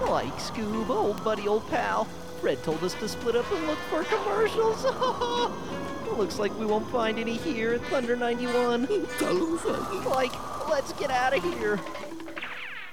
Like Scoob, old buddy, old pal. Fred told us to split up and look for commercials. Looks like we won't find any here at Thunder 91. Tell him, Freddy. Like, let's get out of here.